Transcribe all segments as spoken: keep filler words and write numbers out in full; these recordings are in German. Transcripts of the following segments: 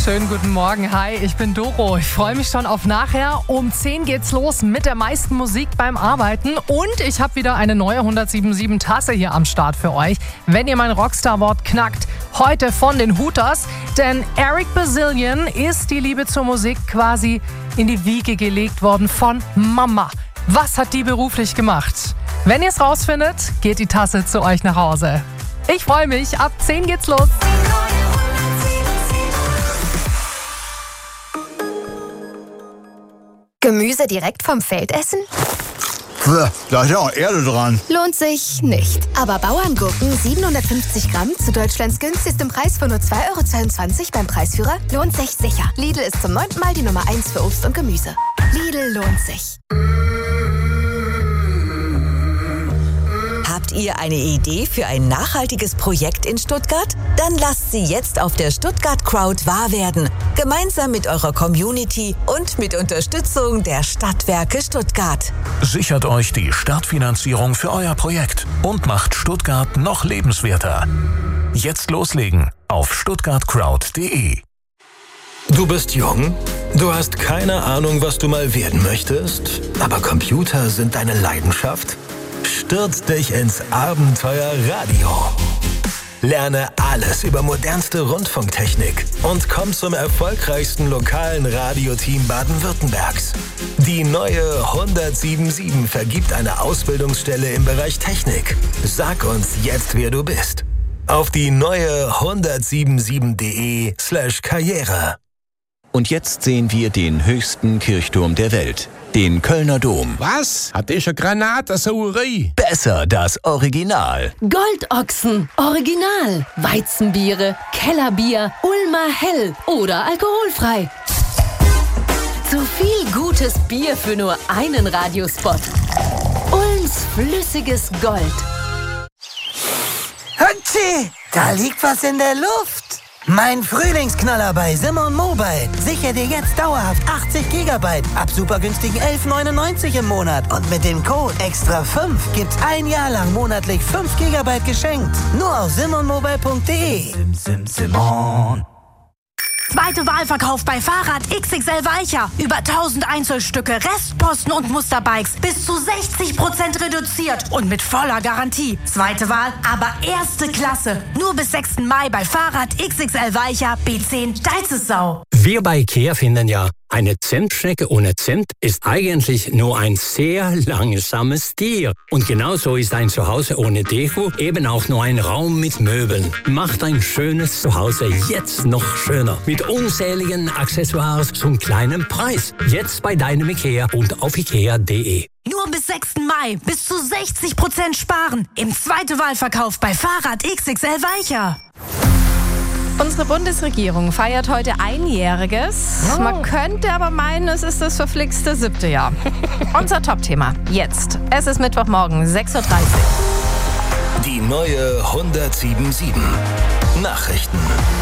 Schönen guten Morgen. Hi, ich bin Doro. Ich freue mich schon auf nachher. Um zehn geht's los mit der meisten Musik beim Arbeiten. Und ich habe wieder eine neue hundertsiebenundsiebzig Tasse hier am Start für euch. Wenn ihr mein Rockstar-Wort knackt, heute von den Hooters. Denn Eric Bazillion ist die Liebe zur Musik quasi in die Wiege gelegt worden von Mama. Was hat die beruflich gemacht? Wenn ihr es rausfindet, geht die Tasse zu euch nach Hause. Ich freue mich. Ab zehn geht's los. Gemüse direkt vom Feld essen? Da ist ja auch Erde dran. Lohnt sich nicht. Aber Bauerngurken siebenhundertfünfzig Gramm zu Deutschlands günstigstem Preis von nur zwei Euro zweiundzwanzig beim Preisführer lohnt sich sicher. Lidl ist zum neunten Mal die Nummer eins für Obst und Gemüse. Lidl lohnt sich. Habt ihr eine Idee für ein nachhaltiges Projekt in Stuttgart? Dann lasst sie jetzt auf der Stuttgart Crowd wahr werden. Gemeinsam mit eurer Community und mit Unterstützung der Stadtwerke Stuttgart. Sichert euch die Startfinanzierung für euer Projekt und macht Stuttgart noch lebenswerter. Jetzt loslegen auf stuttgart crowd punkt de. Du bist jung, du hast keine Ahnung, was du mal werden möchtest, aber Computer sind deine Leidenschaft? Stürz dich ins Abenteuer Radio. Lerne alles über modernste Rundfunktechnik und komm zum erfolgreichsten lokalen Radioteam Baden-Württembergs. Die neue hundertsiebenundsiebzig vergibt eine Ausbildungsstelle im Bereich Technik. Sag uns jetzt, wer du bist. Auf die neue hundertsiebenundsiebzig punkt de slash karriere. Und jetzt sehen wir den höchsten Kirchturm der Welt, den Kölner Dom. Was? Hat ich eine Granatensauerei? Besser das Original. Goldochsen, Original. Weizenbiere, Kellerbier, Ulmer Hell oder alkoholfrei. Zu viel gutes Bier für nur einen Radiospot. Ulms flüssiges Gold. Hütschi, da liegt was in der Luft. Mein Frühlingsknaller bei Simon Mobile. Sichere dir jetzt dauerhaft achtzig Gigabyte ab super günstigen elf neunundneunzig im Monat. Und mit dem Code extra fünf gibt's ein Jahr lang monatlich fünf Gigabyte geschenkt. Nur auf simon mobile punkt de. Sim, sim, Simon. Zweite Wahlverkauf bei Fahrrad X X L Weicher. Über tausend Einzelstücke, Restposten und Musterbikes. Bis zu sechzig Prozent reduziert und mit voller Garantie. Zweite Wahl, aber erste Klasse. Nur bis sechsten Mai bei Fahrrad X X L Weicher B zehn Deizesau. Wir bei IKEA finden ja, eine Zentschnecke ohne Cent ist eigentlich nur ein sehr langsames Tier. Und genauso ist ein Zuhause ohne Deko eben auch nur ein Raum mit Möbeln. Macht ein schönes Zuhause jetzt noch schöner. Mit unzähligen Accessoires zum kleinen Preis. Jetzt bei deinem IKEA und auf ikea punkt de. Nur bis sechsten Mai. Bis zu sechzig Prozent sparen. Im zweiten Wahlverkauf bei Fahrrad X X L Weicher. Unsere Bundesregierung feiert heute Einjähriges. Oh. Man könnte aber meinen, es ist das verflixte siebte Jahr. Unser Top-Thema jetzt. Es ist Mittwochmorgen, sechs Uhr dreißig. Die neue hundertsiebenundsiebzig. Nachrichten.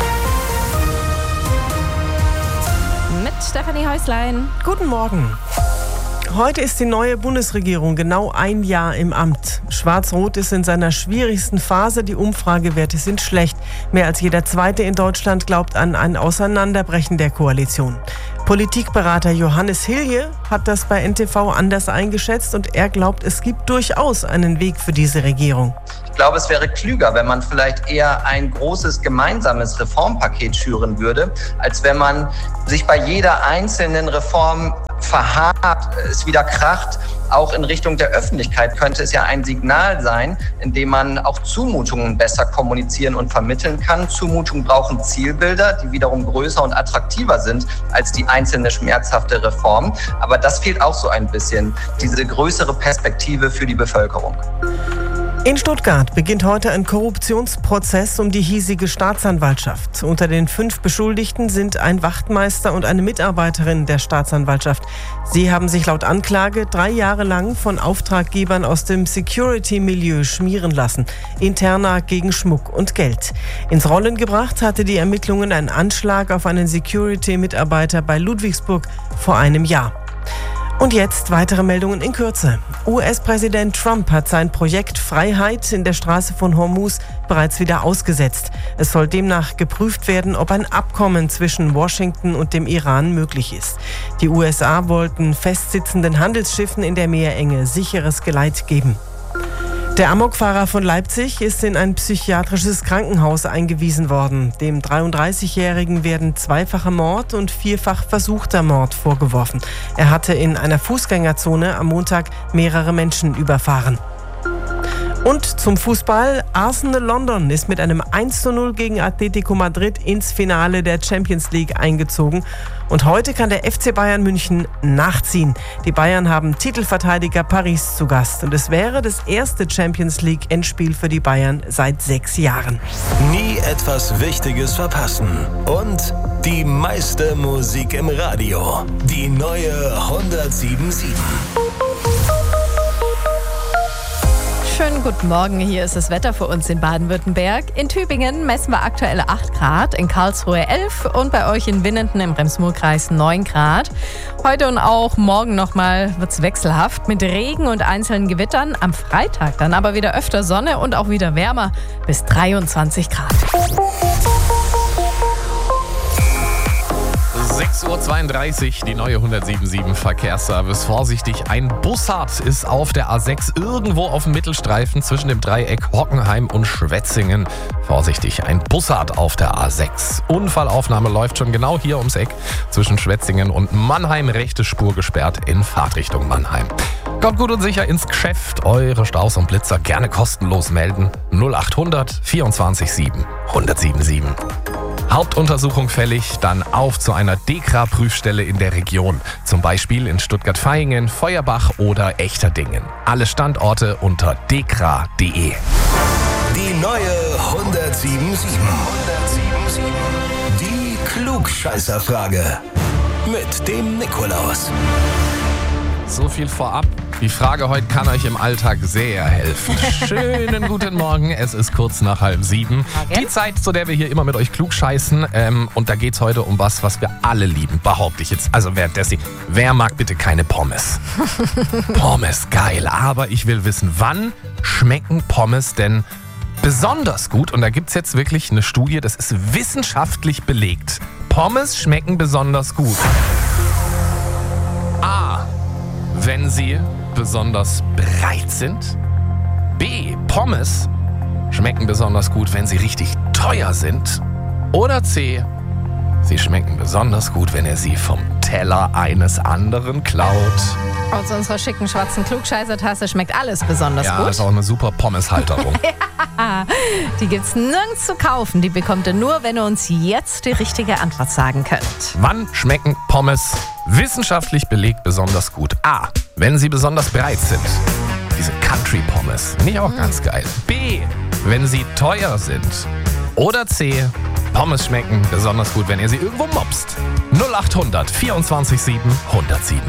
Mit Stefanie Häuslein. Guten Morgen. Heute ist die neue Bundesregierung genau ein Jahr im Amt. Schwarz-Rot ist in seiner schwierigsten Phase. Die Umfragewerte sind schlecht. Mehr als jeder Zweite in Deutschland glaubt an ein Auseinanderbrechen der Koalition. Politikberater Johannes Hilje hat das bei N T V anders eingeschätzt und er glaubt, es gibt durchaus einen Weg für diese Regierung. Ich glaube, es wäre klüger, wenn man vielleicht eher ein großes gemeinsames Reformpaket schüren würde, als wenn man sich bei jeder einzelnen Reform verharrt, es wieder kracht. Auch in Richtung der Öffentlichkeit könnte es ja ein Signal sein, in dem man auch Zumutungen besser kommunizieren und vermitteln kann. Zumutungen brauchen Zielbilder, die wiederum größer und attraktiver sind als die einzelne schmerzhafte Reform. Aber das fehlt auch so ein bisschen, diese größere Perspektive für die Bevölkerung. In Stuttgart beginnt heute ein Korruptionsprozess um die hiesige Staatsanwaltschaft. Unter den fünf Beschuldigten sind ein Wachtmeister und eine Mitarbeiterin der Staatsanwaltschaft. Sie haben sich laut Anklage drei Jahre lang von Auftraggebern aus dem Security-Milieu schmieren lassen. Interna gegen Schmuck und Geld. Ins Rollen gebracht hatte die Ermittlungen einen Anschlag auf einen Security-Mitarbeiter bei Ludwigsburg vor einem Jahr. Und jetzt weitere Meldungen in Kürze. U S-Präsident Trump hat sein Projekt Freiheit in der Straße von Hormuz bereits wieder ausgesetzt. Es soll demnach geprüft werden, ob ein Abkommen zwischen Washington und dem Iran möglich ist. Die U S A wollten festsitzenden Handelsschiffen in der Meerenge sicheres Geleit geben. Der Amokfahrer von Leipzig ist in ein psychiatrisches Krankenhaus eingewiesen worden. Dem dreiunddreißigjährigen werden zweifacher Mord und vierfach versuchter Mord vorgeworfen. Er hatte in einer Fußgängerzone am Montag mehrere Menschen überfahren. Und zum Fußball. Arsenal London ist mit einem eins zu null gegen Atletico Madrid ins Finale der Champions League eingezogen. Und heute kann der F C Bayern München nachziehen. Die Bayern haben Titelverteidiger Paris zu Gast. Und es wäre das erste Champions League Endspiel für die Bayern seit sechs Jahren. Nie etwas Wichtiges verpassen. Und die meiste Musik im Radio. Die neue hundertsieben Komma sieben. Schönen guten Morgen, hier ist das Wetter für uns in Baden-Württemberg. In Tübingen messen wir aktuelle acht Grad, in Karlsruhe elf und bei euch in Winnenden im Rems-Murr-Kreis neun Grad. Heute und auch morgen nochmal wird es wechselhaft mit Regen und einzelnen Gewittern. Am Freitag dann aber wieder öfter Sonne und auch wieder wärmer bis dreiundzwanzig Grad. sechs Uhr zweiunddreißig, die neue hundertsieben Komma sieben Verkehrsservice. Vorsichtig, ein Bussard ist auf der A sechs irgendwo auf dem Mittelstreifen zwischen dem Dreieck Hockenheim und Schwetzingen. Vorsichtig, ein Bussard auf der A sechs. Unfallaufnahme läuft schon genau hier ums Eck zwischen Schwetzingen und Mannheim. Rechte Spur gesperrt in Fahrtrichtung Mannheim. Kommt gut und sicher ins Geschäft. Eure Staus und Blitzer gerne kostenlos melden. null achthundert vierundzwanzig sieben hundertsieben Komma sieben. Hauptuntersuchung fällig, dann auf zu einer DEKRA-Prüfstelle in der Region. Zum Beispiel in Stuttgart-Vaihingen, Feuerbach oder Echterdingen. Alle Standorte unter dekra punkt de. Die neue hundertsieben Komma sieben. Die Klugscheißerfrage mit dem Nikolaus. So viel vorab. Die Frage heute kann euch im Alltag sehr helfen. Schönen guten Morgen, es ist kurz nach halb sieben. Die Zeit, zu der wir hier immer mit euch klugscheißen. Ähm, und da geht es heute um was, was wir alle lieben, behaupte ich jetzt. Also währenddessen, wer mag bitte keine Pommes? Pommes, geil. Aber ich will wissen, wann schmecken Pommes denn besonders gut? Und da gibt es jetzt wirklich eine Studie, das ist wissenschaftlich belegt. Pommes schmecken besonders gut. A. Wenn sie besonders breit sind. B. Pommes schmecken besonders gut, wenn sie richtig teuer sind. Oder C. Sie schmecken besonders gut, wenn ihr sie vom Teller eines anderen klaut. Aus unserer schicken schwarzen Klugscheißertasse schmeckt alles besonders ja, gut. Ja, ist auch eine super Pommeshalterung. Ja, die gibt's nirgends zu kaufen. Die bekommt ihr nur, wenn ihr uns jetzt die richtige Antwort sagen könnt. Wann schmecken Pommes wissenschaftlich belegt besonders gut? A. Wenn sie besonders breit sind. Diese Country-Pommes. Finde ich auch mm. ganz geil. B. Wenn sie teuer sind. Oder C. Pommes schmecken besonders gut, wenn ihr sie irgendwo mobst. null achthundert vierundzwanzig sieben hundertsieben.